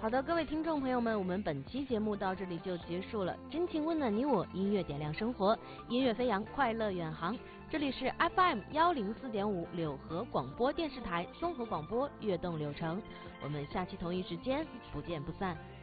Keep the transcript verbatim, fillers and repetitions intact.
好的，各位听众朋友们，我们本期节目到这里就结束了。真情温暖你我，音乐点亮生活，音乐飞扬，快乐远航。这里是 F M 幺零四点五柳河广播电视台综合广播，悦动柳城。我们下期同一时间不见不散。